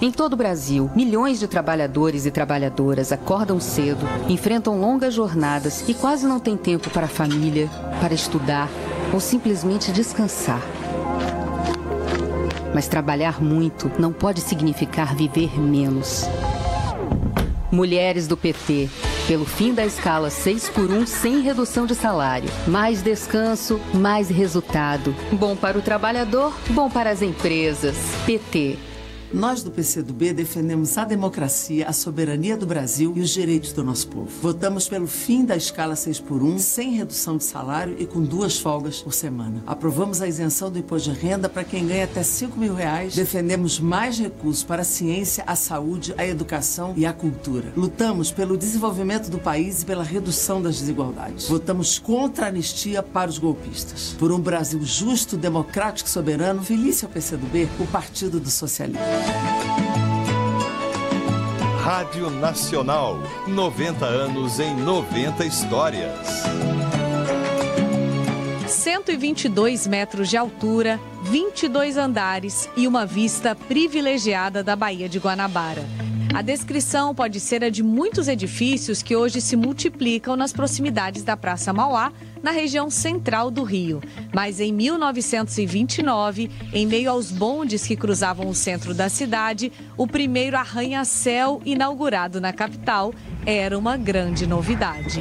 Em todo o Brasil, milhões de trabalhadores e trabalhadoras acordam cedo, enfrentam longas jornadas e quase não têm tempo para a família, para estudar ou simplesmente descansar. Mas trabalhar muito não pode significar viver menos. Mulheres do PT, pelo fim da escala 6x1 sem redução de salário. Mais descanso, mais resultado. Bom para o trabalhador, bom para as empresas. PT. Nós do PCdoB defendemos a democracia, a soberania do Brasil e os direitos do nosso povo. Votamos pelo fim da escala 6x1, sem redução de salário e com 2 folgas por semana. Aprovamos a isenção do imposto de renda para quem ganha até R$5.000. Defendemos mais recursos para a ciência, a saúde, a educação e a cultura. Lutamos pelo desenvolvimento do país e pela redução das desigualdades. Votamos contra a anistia para os golpistas. Por um Brasil justo, democrático e soberano, feliz ao PCdoB, o Partido do Socialismo. Rádio Nacional, 90 anos em 90 histórias. 122 metros de altura, 22 andares e uma vista privilegiada da Baía de Guanabara. A descrição pode ser a de muitos edifícios que hoje se multiplicam nas proximidades da Praça Mauá, na região central do Rio. Mas em 1929, em meio aos bondes que cruzavam o centro da cidade, o primeiro arranha-céu inaugurado na capital era uma grande novidade.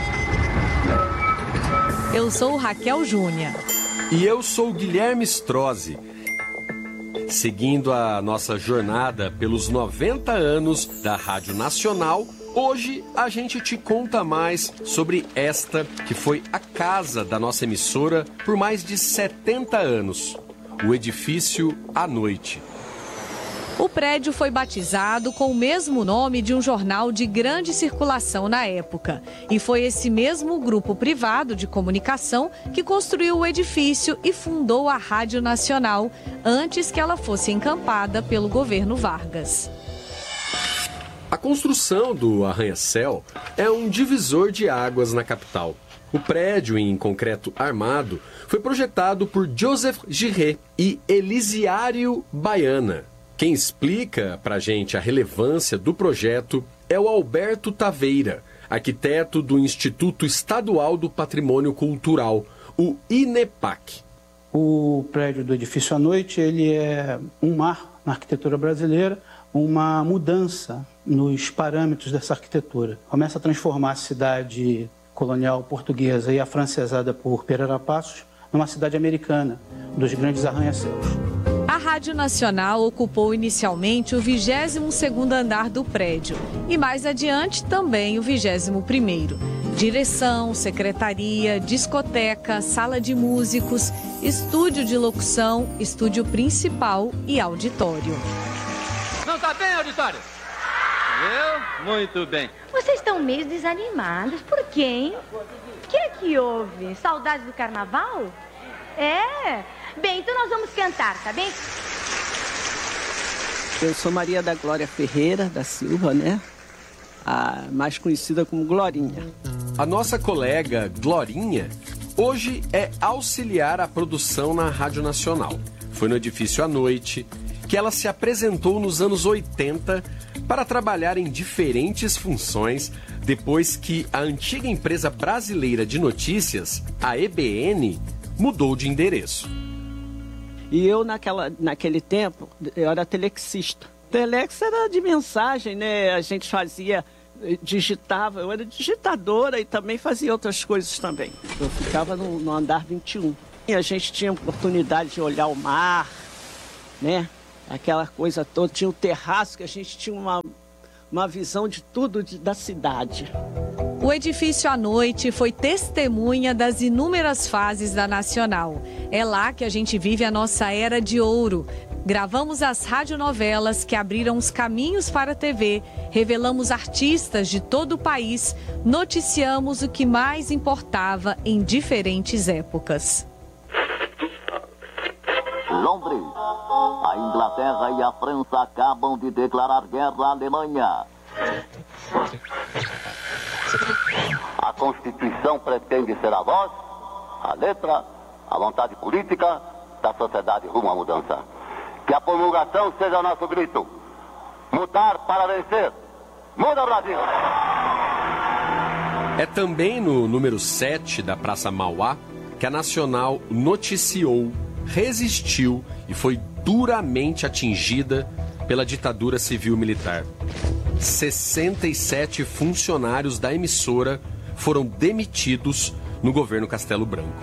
Eu sou Raquel Júnior. E eu sou Guilherme Strozzi. Seguindo a nossa jornada pelos 90 anos da Rádio Nacional, hoje a gente te conta mais sobre esta que foi a casa da nossa emissora por mais de 70 anos, o edifício à noite. O prédio foi batizado com o mesmo nome de um jornal de grande circulação na época. E foi esse mesmo grupo privado de comunicação que construiu o edifício e fundou a Rádio Nacional, antes que ela fosse encampada pelo governo Vargas. A construção do arranha-céu é um divisor de águas na capital. O prédio, em concreto armado, foi projetado por Joseph Giré e Elisiário Baiana. Quem explica pra gente a relevância do projeto é o Alberto Taveira, arquiteto do Instituto Estadual do Patrimônio Cultural, o INEPAC. O prédio do edifício à noite, ele é um mar na arquitetura brasileira, uma mudança nos parâmetros dessa arquitetura. Começa a transformar a cidade colonial portuguesa e afrancesada por Pereira Passos numa cidade americana, dos grandes arranha-céus. A Rádio Nacional ocupou inicialmente o 22º andar do prédio e mais adiante também o 21º. Direção, secretaria, discoteca, sala de músicos, estúdio de locução, estúdio principal e auditório. Não tá bem, auditório? Eu? Muito bem. Vocês estão meio desanimados. Por quê, hein? O que é que houve? Saudades do carnaval? É? Bem, então nós vamos cantar, tá bem? Eu sou Maria da Glória Ferreira da Silva, né? A mais conhecida como Glorinha. A nossa colega Glorinha hoje é auxiliar à produção na Rádio Nacional. Foi no edifício à noite que ela se apresentou nos anos 80 para trabalhar em diferentes funções depois que a antiga empresa brasileira de notícias, a EBN, mudou de endereço. E eu, naquele tempo, eu era telexista. Telex era de mensagem, né? A gente digitava, eu era digitadora e também fazia outras coisas também. Eu ficava no andar 21. E a gente tinha oportunidade de olhar o mar, né? Aquela coisa toda. Tinha o terraço, que a gente tinha uma visão de tudo da cidade. O edifício à noite foi testemunha das inúmeras fases da Nacional. É lá que a gente vive a nossa era de ouro. Gravamos as radionovelas que abriram os caminhos para a TV, revelamos artistas de todo o país, noticiamos o que mais importava em diferentes épocas. Londres. A Inglaterra e a França acabam de declarar guerra à Alemanha. A Constituição pretende ser a voz, a letra, a vontade política da sociedade rumo à mudança. Que a promulgação seja nosso grito. Mudar para vencer. Muda, Brasil! É também no número 7 da Praça Mauá que a Nacional noticiou, resistiu e foi duramente atingida pela ditadura civil-militar. 67 funcionários da emissora foram demitidos no governo Castelo Branco.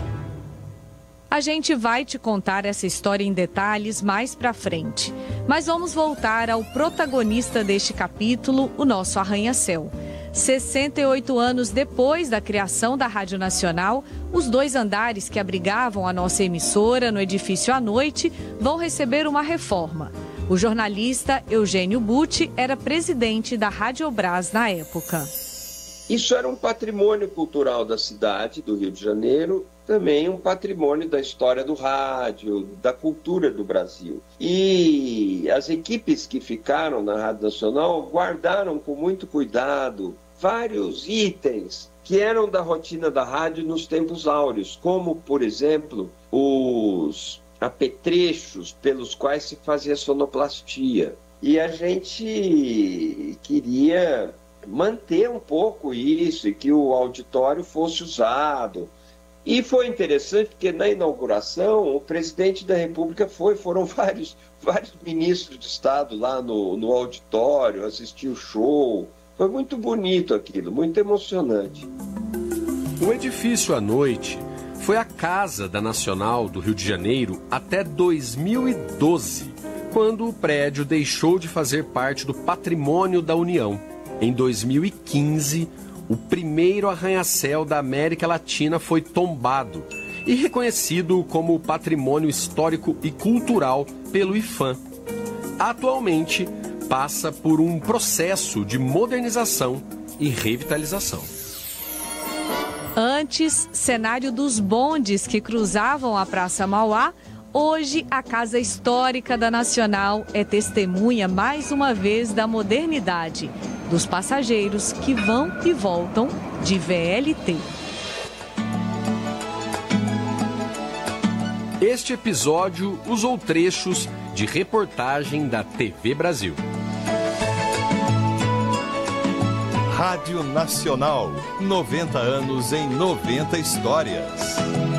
A gente vai te contar essa história em detalhes mais pra frente. Mas vamos voltar ao protagonista deste capítulo, o nosso arranha-céu. 68 anos depois da criação da Rádio Nacional, os 2 andares que abrigavam a nossa emissora no edifício à noite vão receber uma reforma. O jornalista Eugênio Butti era presidente da Radiobras na época. Isso era um patrimônio cultural da cidade do Rio de Janeiro, também um patrimônio da história do rádio, da cultura do Brasil. E as equipes que ficaram na Rádio Nacional guardaram com muito cuidado vários itens que eram da rotina da rádio nos tempos áureos, como, por exemplo, os apetrechos pelos quais se fazia sonoplastia. E a gente queria manter um pouco isso e que o auditório fosse usado. E foi interessante porque na inauguração o presidente da República foram vários ministros de Estado lá no auditório, assistir o show. Foi muito bonito aquilo, muito emocionante. O edifício à noite foi a casa da Nacional do Rio de Janeiro até 2012, quando o prédio deixou de fazer parte do patrimônio da União. Em 2015, o primeiro arranha-céu da América Latina foi tombado e reconhecido como patrimônio histórico e cultural pelo IPHAN. Atualmente, passa por um processo de modernização e revitalização. Antes, cenário dos bondes que cruzavam a Praça Mauá, hoje a Casa Histórica da Nacional é testemunha mais uma vez da modernidade, dos passageiros que vão e voltam de VLT. Este episódio usou trechos de reportagem da TV Brasil. Rádio Nacional, 90 anos em 90 histórias.